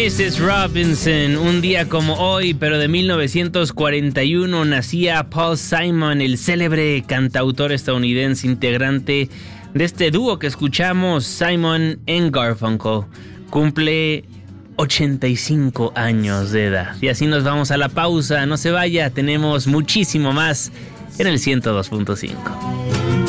Mrs. Robinson, un día como hoy, pero de 1941, nacía Paul Simon, el célebre cantautor estadounidense integrante de este dúo que escuchamos, Simon & Garfunkel. Cumple 85 años de edad. Y así nos vamos a la pausa. No se vaya, tenemos muchísimo más en el 102.5.